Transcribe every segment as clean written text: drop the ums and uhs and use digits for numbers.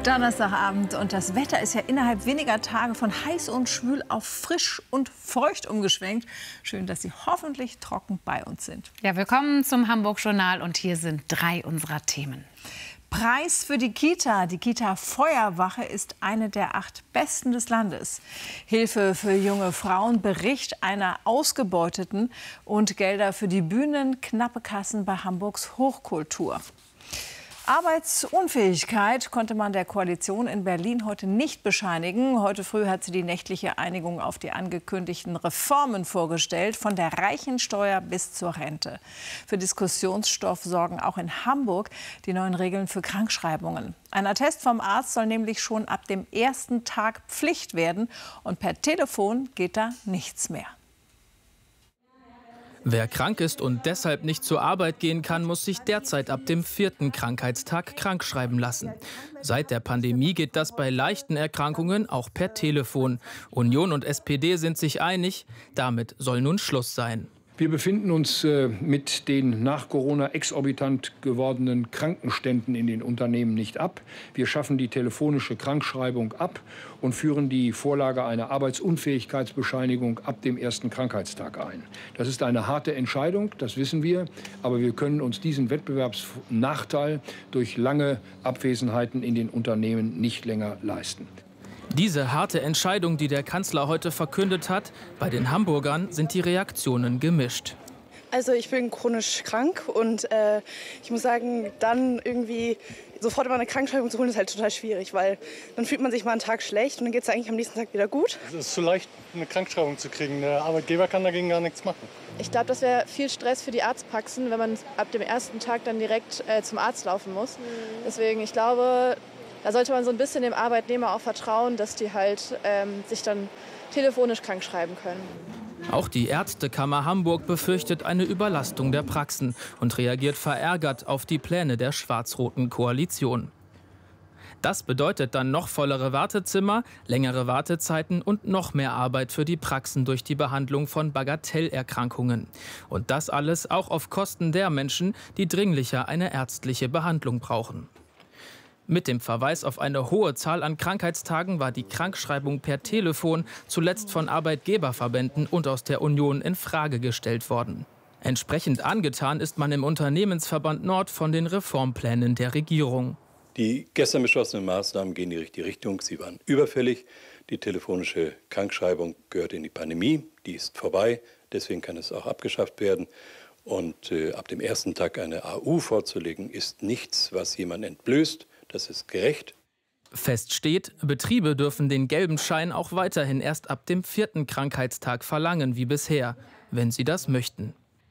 Donnerstagabend und das Wetter ist ja innerhalb weniger Tage von heiß und schwül auf frisch und feucht umgeschwenkt. Schön, dass Sie hoffentlich trocken bei uns sind. Ja, willkommen zum Hamburg-Journal und hier sind 3 unserer Themen. Preis für die Kita. Die Kita-Feuerwache ist eine der 8 besten des Landes. Hilfe für junge Frauen, Bericht einer Ausgebeuteten und Gelder für die Bühnen, knappe Kassen bei Hamburgs Hochkultur. Arbeitsunfähigkeit konnte man der Koalition in Berlin heute nicht bescheinigen. Heute früh hat sie die nächtliche Einigung auf die angekündigten Reformen vorgestellt, von der Reichensteuer bis zur Rente. Für Diskussionsstoff sorgen auch in Hamburg die neuen Regeln für Krankschreibungen. Ein Attest vom Arzt soll nämlich schon ab dem ersten Tag Pflicht werden. Und per Telefon geht da nichts mehr. Wer krank ist und deshalb nicht zur Arbeit gehen kann, muss sich derzeit ab dem 4. Krankheitstag krankschreiben lassen. Seit der Pandemie geht das bei leichten Erkrankungen auch per Telefon. Union und SPD sind sich einig, damit soll nun Schluss sein. Wir befinden uns mit den nach Corona exorbitant gewordenen Krankenständen in den Unternehmen nicht ab. Wir schaffen die telefonische Krankschreibung ab und führen die Vorlage einer Arbeitsunfähigkeitsbescheinigung ab dem 1. Krankheitstag ein. Das ist eine harte Entscheidung, das wissen wir, aber wir können uns diesen Wettbewerbsnachteil durch lange Abwesenheiten in den Unternehmen nicht länger leisten. Diese harte Entscheidung, die der Kanzler heute verkündet hat, bei den Hamburgern sind die Reaktionen gemischt. Also ich bin chronisch krank und ich muss sagen, dann irgendwie sofort immer eine Krankschreibung zu holen, ist halt total schwierig, weil dann fühlt man sich mal einen Tag schlecht und dann geht es eigentlich am nächsten Tag wieder gut. Es ist zu leicht, eine Krankschreibung zu kriegen. Der Arbeitgeber kann dagegen gar nichts machen. Ich glaube, das wäre viel Stress für die Arztpraxen, wenn man ab dem ersten Tag dann direkt zum Arzt laufen muss. Deswegen, ich glaube, da sollte man so ein bisschen dem Arbeitnehmer auch vertrauen, dass die halt sich dann telefonisch krank schreiben können. Auch die Ärztekammer Hamburg befürchtet eine Überlastung der Praxen und reagiert verärgert auf die Pläne der schwarz-roten Koalition. Das bedeutet dann noch vollere Wartezimmer, längere Wartezeiten und noch mehr Arbeit für die Praxen durch die Behandlung von Bagatellerkrankungen. Und das alles auch auf Kosten der Menschen, die dringlicher eine ärztliche Behandlung brauchen. Mit dem Verweis auf eine hohe Zahl an Krankheitstagen war die Krankschreibung per Telefon zuletzt von Arbeitgeberverbänden und aus der Union in Frage gestellt worden. Entsprechend angetan ist man im Unternehmensverband Nord von den Reformplänen der Regierung. Die gestern beschlossenen Maßnahmen gehen in die richtige Richtung. Sie waren überfällig. Die telefonische Krankschreibung gehört in die Pandemie. Die ist vorbei. Deswegen kann es auch abgeschafft werden. Und ab dem ersten Tag eine AU vorzulegen, ist nichts, was jemanden entblößt. Das ist gerecht. Fest steht, Betriebe dürfen den gelben Schein auch weiterhin erst ab dem 4. Krankheitstag verlangen, wie bisher, wenn sie das möchten.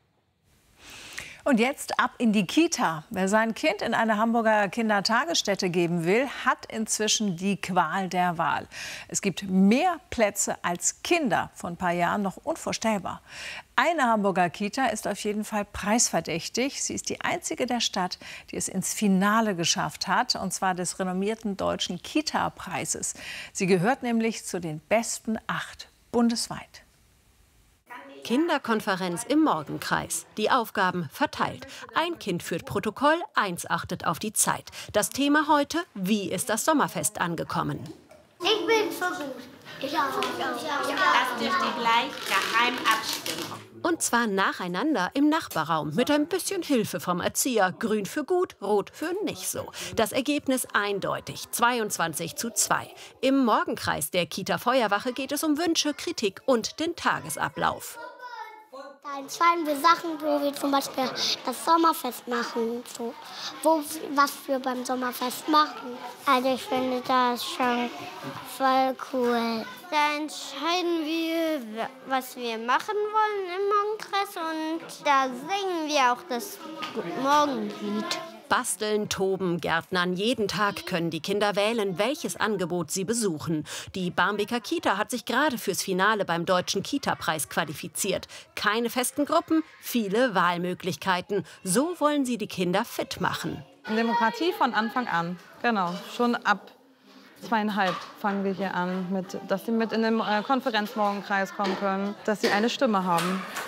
Und jetzt ab in die Kita. Wer sein Kind in eine Hamburger Kindertagesstätte geben will, hat inzwischen die Qual der Wahl. Es gibt mehr Plätze als Kinder, vor ein paar Jahren noch unvorstellbar. Eine Hamburger Kita ist auf jeden Fall preisverdächtig. Sie ist die einzige der Stadt, die es ins Finale geschafft hat, und zwar des renommierten Deutschen Kita-Preises. Sie gehört nämlich zu den besten 8 bundesweit. Kinderkonferenz im Morgenkreis. Die Aufgaben verteilt. Ein Kind führt Protokoll, 1 achtet auf die Zeit. Das Thema heute: Wie ist das Sommerfest angekommen? Ich bin so gut. Ich auch. Das dürft ihr gleich geheim abstimmen. Und zwar nacheinander im Nachbarraum mit ein bisschen Hilfe vom Erzieher. Grün für gut, rot für nicht so. Das Ergebnis eindeutig: 22:2. Im Morgenkreis der Kita-Feuerwache geht es um Wünsche, Kritik und den Tagesablauf. Da entscheiden wir Sachen, wo wir zum Beispiel das Sommerfest machen. So, was wir beim Sommerfest machen. Also ich finde das schon voll cool. Da entscheiden wir, was wir machen wollen im Morgenkreis. Und da singen wir auch das Morgenlied. Basteln, toben, gärtnern. Jeden Tag können die Kinder wählen, welches Angebot sie besuchen. Die Barmbeker Kita hat sich gerade fürs Finale beim Deutschen Kita-Preis qualifiziert. Keine festen Gruppen, viele Wahlmöglichkeiten. So wollen sie die Kinder fit machen. Demokratie von Anfang an. Genau, schon ab 2,5 fangen wir hier an, dass sie mit in den Konferenzmorgenkreis kommen können, dass sie eine Stimme haben.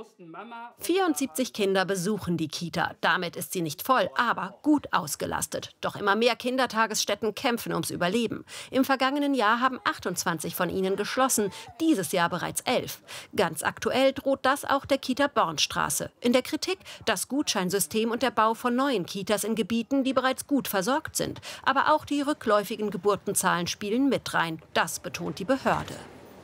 74 Kinder besuchen die Kita. Damit ist sie nicht voll, aber gut ausgelastet. Doch immer mehr Kindertagesstätten kämpfen ums Überleben. Im vergangenen Jahr haben 28 von ihnen geschlossen, dieses Jahr bereits 11. Ganz aktuell droht das auch der Kita Bornstraße. In der Kritik das Gutscheinsystem und der Bau von neuen Kitas in Gebieten, die bereits gut versorgt sind. Aber auch die rückläufigen Geburtenzahlen spielen mit rein. Das betont die Behörde.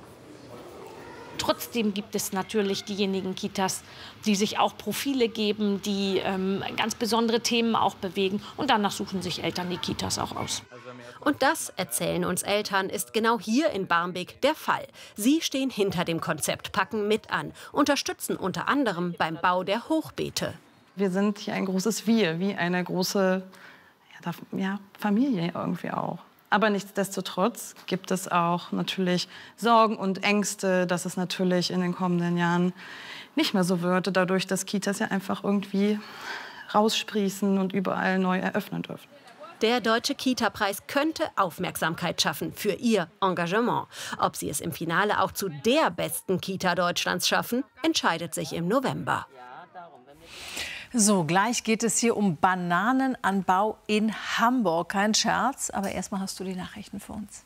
Trotzdem gibt es natürlich diejenigen Kitas, die sich auch Profile geben, die ganz besondere Themen auch bewegen. Und danach suchen sich Eltern die Kitas auch aus. Und das, erzählen uns Eltern, ist genau hier in Barmbek der Fall. Sie stehen hinter dem Konzept, packen mit an, unterstützen unter anderem beim Bau der Hochbeete. Wir sind hier ein großes Wir, wie eine große Familie irgendwie auch. Aber nichtsdestotrotz gibt es auch natürlich Sorgen und Ängste, dass es natürlich in den kommenden Jahren nicht mehr so wird, dadurch, dass Kitas ja einfach irgendwie raussprießen und überall neu eröffnen dürfen. Der Deutsche Kita-Preis könnte Aufmerksamkeit schaffen für ihr Engagement. Ob sie es im Finale auch zu der besten Kita Deutschlands schaffen, entscheidet sich im November. So, gleich geht es hier um Bananenanbau in Hamburg. Kein Scherz, aber erstmal hast du die Nachrichten für uns.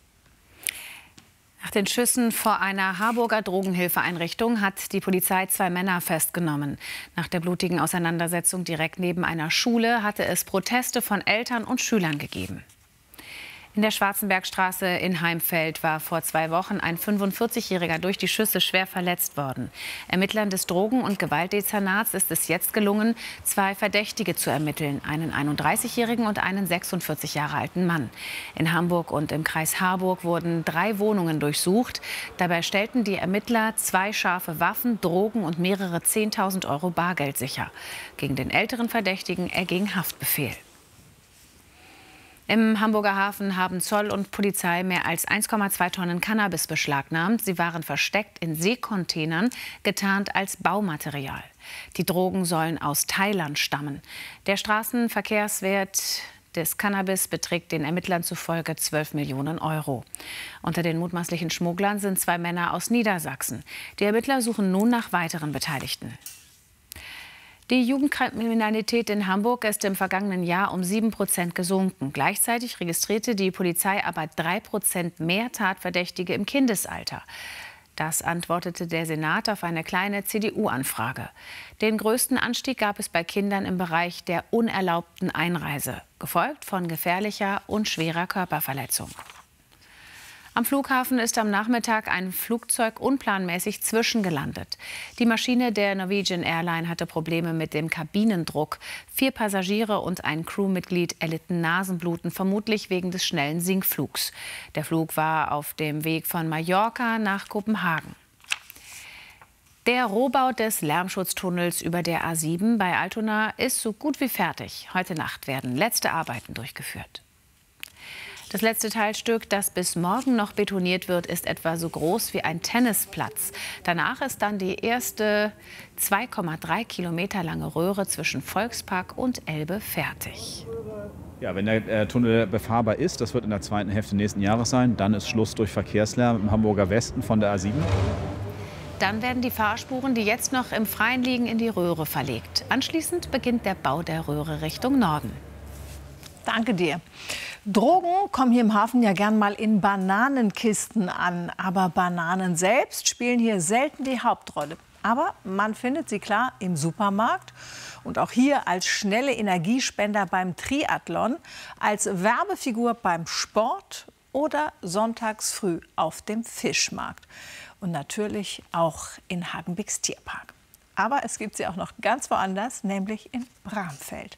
Nach den Schüssen vor einer Harburger Drogenhilfeeinrichtung hat die Polizei 2 Männer festgenommen. Nach der blutigen Auseinandersetzung direkt neben einer Schule hatte es Proteste von Eltern und Schülern gegeben. In der Schwarzenbergstraße in Heimfeld war vor 2 Wochen ein 45-Jähriger durch die Schüsse schwer verletzt worden. Ermittlern des Drogen- und Gewaltdezernats ist es jetzt gelungen, 2 Verdächtige zu ermitteln, einen 31-jährigen und einen 46 Jahre alten Mann. In Hamburg und im Kreis Harburg wurden 3 Wohnungen durchsucht. Dabei stellten die Ermittler 2 scharfe Waffen, Drogen und mehrere 10.000 € Bargeld sicher. Gegen den älteren Verdächtigen erging Haftbefehl. Im Hamburger Hafen haben Zoll und Polizei mehr als 1,2 Tonnen Cannabis beschlagnahmt. Sie waren versteckt in Seekontainern, getarnt als Baumaterial. Die Drogen sollen aus Thailand stammen. Der Straßenverkehrswert des Cannabis beträgt den Ermittlern zufolge 12 Millionen €. Unter den mutmaßlichen Schmugglern sind 2 Männer aus Niedersachsen. Die Ermittler suchen nun nach weiteren Beteiligten. Die Jugendkriminalität in Hamburg ist im vergangenen Jahr um 7% gesunken. Gleichzeitig registrierte die Polizei aber 3% mehr Tatverdächtige im Kindesalter. Das antwortete der Senat auf eine kleine CDU-Anfrage. Den größten Anstieg gab es bei Kindern im Bereich der unerlaubten Einreise, gefolgt von gefährlicher und schwerer Körperverletzung. Am Flughafen ist am Nachmittag ein Flugzeug unplanmäßig zwischengelandet. Die Maschine der Norwegian Airline hatte Probleme mit dem Kabinendruck. 4 Passagiere und ein Crewmitglied erlitten Nasenbluten, vermutlich wegen des schnellen Sinkflugs. Der Flug war auf dem Weg von Mallorca nach Kopenhagen. Der Rohbau des Lärmschutztunnels über der A7 bei Altona ist so gut wie fertig. Heute Nacht werden letzte Arbeiten durchgeführt. Das letzte Teilstück, das bis morgen noch betoniert wird, ist etwa so groß wie ein Tennisplatz. Danach ist dann die erste 2,3 Kilometer lange Röhre zwischen Volkspark und Elbe fertig. Ja, wenn der Tunnel befahrbar ist, das wird in der zweiten Hälfte nächsten Jahres sein, dann ist Schluss durch Verkehrslärm im Hamburger Westen von der A7. Dann werden die Fahrspuren, die jetzt noch im Freien liegen, in die Röhre verlegt. Anschließend beginnt der Bau der Röhre Richtung Norden. Danke dir. Drogen kommen hier im Hafen ja gern mal in Bananenkisten an. Aber Bananen selbst spielen hier selten die Hauptrolle. Aber man findet sie klar im Supermarkt und auch hier als schnelle Energiespender beim Triathlon, als Werbefigur beim Sport oder sonntags früh auf dem Fischmarkt. Und natürlich auch in Hagenbecks Tierpark. Aber es gibt sie auch noch ganz woanders, nämlich in Bramfeld.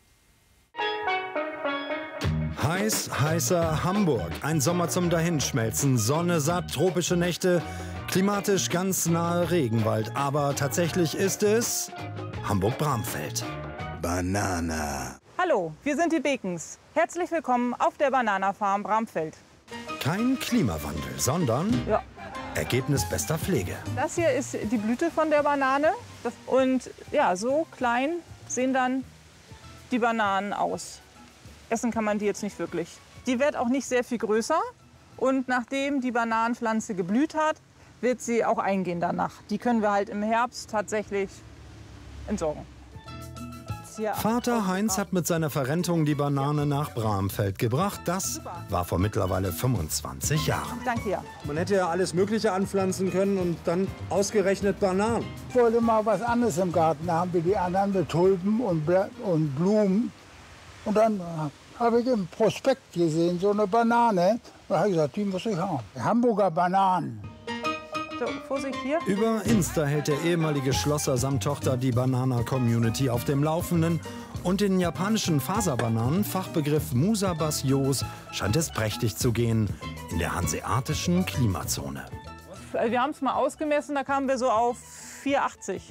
Heißer Hamburg. Ein Sommer zum Dahinschmelzen. Sonne satt, tropische Nächte, klimatisch ganz nahe Regenwald. Aber tatsächlich ist es Hamburg-Bramfeld. Banana. Hallo, wir sind die Bekens. Herzlich willkommen auf der Bananafarm Bramfeld. Kein Klimawandel, sondern Ergebnis bester Pflege. Das hier ist die Blüte von der Banane. Und ja, so klein sehen dann die Bananen aus. Essen kann man die jetzt nicht wirklich. Die wird auch nicht sehr viel größer. Und nachdem die Bananenpflanze geblüht hat, wird sie auch eingehen danach. Die können wir halt im Herbst tatsächlich entsorgen. Vater Heinz hat mit seiner Verrentung die Banane nach Bramfeld gebracht. Das war vor mittlerweile 25 Jahren. Danke, ja. Man hätte ja alles Mögliche anpflanzen können und dann ausgerechnet Bananen. Ich wollte mal was anderes im Garten. Da haben wir die anderen mit Tulpen und Blumen. Und dann habe ich im Prospekt gesehen, so eine Banane. Da habe ich gesagt, die muss ich haben. Hamburger Bananen. So, Vorsicht hier. Über Insta hält der ehemalige Schlosser samt Tochter die Banana-Community auf dem Laufenden. Und den japanischen Faserbananen, Fachbegriff Musabas-Yos, scheint es prächtig zu gehen in der hanseatischen Klimazone. Wir haben es mal ausgemessen, da kamen wir so auf 4,80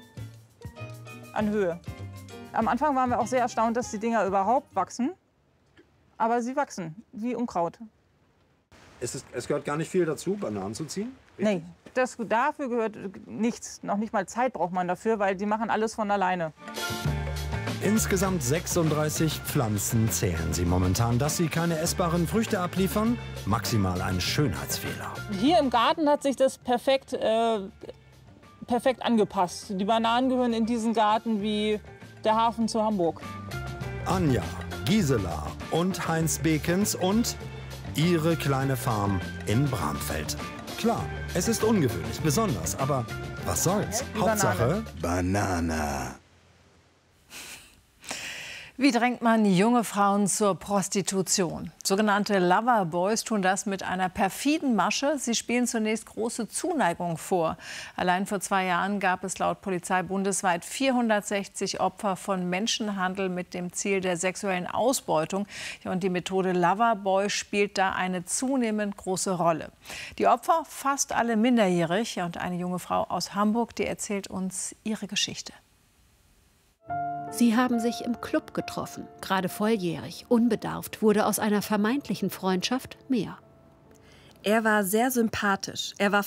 an Höhe. Am Anfang waren wir auch sehr erstaunt, dass die Dinger überhaupt wachsen. Aber sie wachsen wie Unkraut. Es gehört gar nicht viel dazu, Bananen zu ziehen? Nee, dafür gehört nichts. Noch nicht mal Zeit braucht man dafür, weil die machen alles von alleine. Insgesamt 36 Pflanzen zählen sie momentan. Dass sie keine essbaren Früchte abliefern, maximal ein Schönheitsfehler. Hier im Garten hat sich das perfekt angepasst. Die Bananen gehören in diesen Garten wie der Hafen zu Hamburg. Anja, Gisela und Heinz Bekens und ihre kleine Farm in Bramfeld. Klar, es ist ungewöhnlich, besonders, aber was soll's? Hauptsache Banane. Wie drängt man junge Frauen zur Prostitution? Sogenannte Loverboys tun das mit einer perfiden Masche. Sie spielen zunächst große Zuneigung vor. Allein vor 2 Jahren gab es laut Polizei bundesweit 460 Opfer von Menschenhandel mit dem Ziel der sexuellen Ausbeutung. Ja, und die Methode Loverboy spielt da eine zunehmend große Rolle. Die Opfer fast alle minderjährig. Ja, und eine junge Frau aus Hamburg, die erzählt uns ihre Geschichte. Sie haben sich im Club getroffen, gerade volljährig, unbedarft, wurde aus einer vermeintlichen Freundschaft mehr. Er war sehr sympathisch. Er war